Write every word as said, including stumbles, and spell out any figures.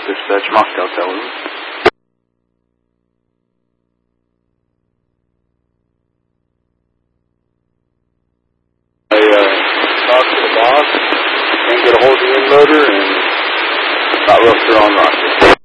Dispatch, Moscow Tower. I uh, talked to the boss, can't get a hold of the inloader, and got roughed on rocket.